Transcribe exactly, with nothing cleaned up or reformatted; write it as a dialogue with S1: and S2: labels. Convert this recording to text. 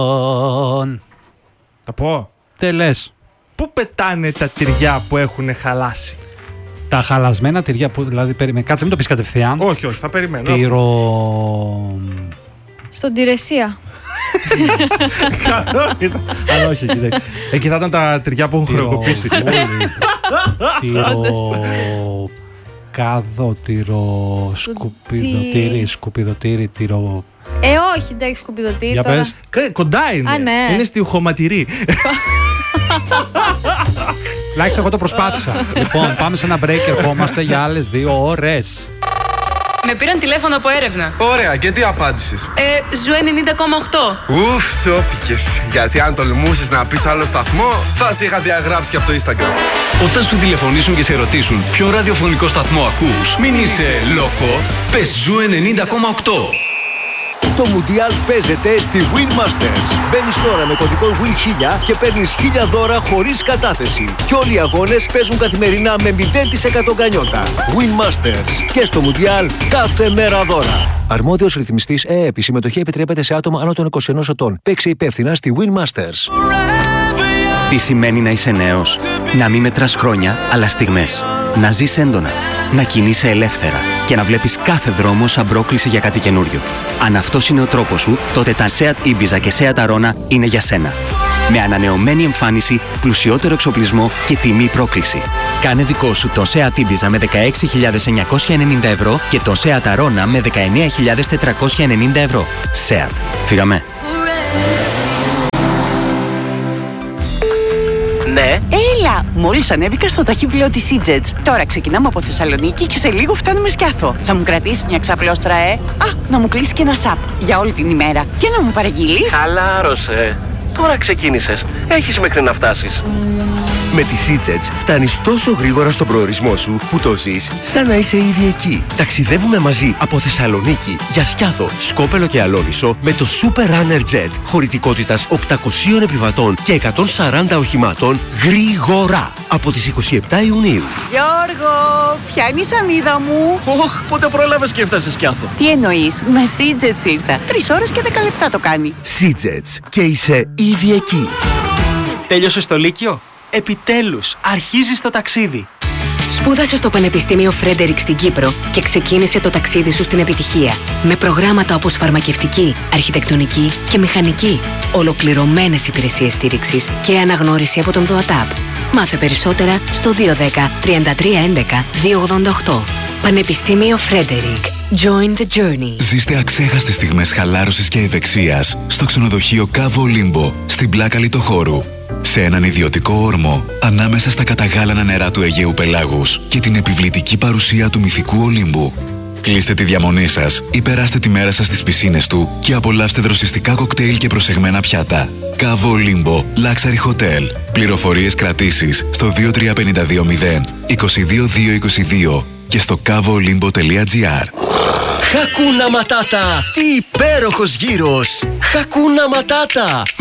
S1: Θα πω.
S2: Τι λες?
S1: Πού πετάνε τα τυριά που έχουν χαλάσει?
S2: Τα χαλασμένα τυριά που. Δηλαδή, περίμενε, κάτσε, μην το πεις κατευθείαν.
S1: Όχι, όχι, θα περιμένω.
S2: Τυρο.
S3: Στον Τηρεσία.
S1: Καλό ήταν. Αλλά όχι, εκεί, εκεί θα ήταν τα τυριά που έχουν χρεοκοπήσει.
S2: Τυρο. Κάδο, τυρο. Σκουπιδοτήρι, σκουπιδοτήρι, τυρο.
S3: Ε, όχι, εντάξει, σκουπιδοτήρι.
S2: Για
S3: τώρα.
S2: πες.
S1: Κοντά είναι.
S3: Α, ναι.
S1: Είναι στη χωματηρή.
S2: Τουλάχιστον εγώ το προσπάθησα. Λοιπόν, πάμε σε ένα break, ερχόμαστε για άλλες δύο ώρες.
S4: Με πήραν τηλέφωνο από έρευνα.
S5: Ωραία, και τι απάντησες?
S4: Ε, Ζου ενενήντα κόμμα οκτώ.
S5: Ουφ, σώθηκες. Γιατί αν τολμούσες να πεις άλλο σταθμό, θα σε είχα διαγράψει και από το Instagram.
S6: Όταν σου τηλεφωνήσουν και σε ρωτήσουν ποιο ραδιοφωνικό σταθμό ακούς, μην είσαι λόκο, πες Ζου ενενήντα κόμμα οκτώ.
S7: Το Μουντιάλ παίζεται στη Win Masters. Μπαίνεις τώρα με κωδικό Win χίλια και παίρνεις χίλια δώρα χωρίς κατάθεση. Και όλοι οι αγώνες παίζουν καθημερινά με μηδέν τοις εκατό γκανιότα. Win Masters. Και στο Μουντιάλ κάθε μέρα δώρα. Αρμόδιος ρυθμιστής ΕΕΠ. Η συμμετοχή επιτρέπεται σε άτομα άνω των είκοσι ενός ετών. Παίξε υπεύθυνα στη Win Masters.
S8: Τι σημαίνει να είσαι νέος? Να μην μετράς χρόνια, αλλά στιγμές. Να ζεις έντονα. Να κινείσαι ελεύθερα. Και να βλέπεις κάθε δρόμο σαν πρόκληση για κάτι καινούριο. Αν αυτός είναι ο τρόπος σου, τότε τα Seat Ibiza και Seat Arona είναι για σένα. Με ανανεωμένη εμφάνιση, πλουσιότερο εξοπλισμό και τιμή πρόκληση. Κάνε δικό σου το Seat Ibiza με δεκαέξι χιλιάδες εννιακόσια ενενήντα ευρώ και το Seat Arona με δεκαεννέα χιλιάδες τετρακόσια ενενήντα ευρώ. Seat. Φύγαμε.
S9: Ναι. Έλα! Μόλις ανέβηκα στο ταχύπλοιο της EasyJet. Τώρα ξεκινάμε από Θεσσαλονίκη και σε λίγο φτάνουμε Σκιάθο. Θα μου κρατήσεις μια ξαπλώστρα, ε? Α, να μου κλείσει και ένα σαπ για όλη την ημέρα. Και να μου παραγγείλεις.
S10: Χαλάρωσε. Τώρα ξεκίνησες. Έχεις μέχρι να φτάσεις.
S11: Με τις EasyJet φτάνεις τόσο γρήγορα στον προορισμό σου που το ζεις σαν να είσαι ήδη εκεί. Ταξιδεύουμε μαζί από Θεσσαλονίκη για Σκιάθο, Σκόπελο και Αλόνισο με το Super Runner Jet χωρητικότητας οκτακοσίων επιβατών και εκατόν σαράντα οχημάτων γρήγορα από τις είκοσι επτά Ιουνίου.
S9: Γιώργο, ποια είναι η σανίδα μου?
S10: Ωχ, πότε πρόλαβες και έφτασες Σκιάθο?
S9: Τι εννοείς? Με EasyJet ήρθα. Τρεις ώρες και δέκα λεπτά το κάνει.
S11: EasyJet και είσαι ήδη εκεί.
S12: Τέλειωσες το Λύκειο? Επιτέλους, αρχίζεις το ταξίδι.
S13: Σπούδασε στο Πανεπιστήμιο Φρέντερικ στην Κύπρο και ξεκίνησε το ταξίδι σου στην επιτυχία. Με προγράμματα όπως φαρμακευτική, αρχιτεκτονική και μηχανική. Ολοκληρωμένες υπηρεσίες στήριξης και αναγνώριση από τον ΔΟΑΤΑΠ. Μάθε περισσότερα στο δύο ένα μηδέν τριάντα τρία έντεκα δύο ογδόντα οκτώ. Πανεπιστήμιο Φρέντερικ. Join the journey.
S14: Ζήστε αξέχαστες στιγμές χαλάρωσης και ευεξίας στο ξενοδοχείο Κάβο Ολύμπο στην πλάκα Λιτοχώρου. Σε έναν ιδιωτικό όρμο, ανάμεσα στα καταγάλανα νερά του Αιγαίου Πελάγους και την επιβλητική παρουσία του μυθικού Ολύμπου. Κλείστε τη διαμονή σας ή περάστε τη μέρα σας στις πισίνες του και απολαύστε δροσιστικά κοκτέιλ και προσεγμένα πιάτα. Κάβο Ολύμπο Luxury Hotel. Πληροφορίες κρατήσεις στο δύο τρία πέντε δύο μηδέν είκοσι δύο δύο είκοσι δύο και στο κάβο ολύμπο τελεία τζι άρ.
S7: Χακούνα Ματάτα! Τι υπέροχος γύρος! Χακούνα Ματάτα!